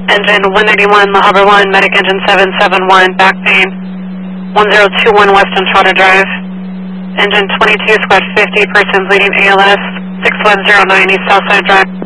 Engine 191, La Harbor 1, Medic Engine 771, back pain. 1021 West Entrada Drive. Engine 22, Squad 50, person bleeding ALS, 6109 East Southside Drive.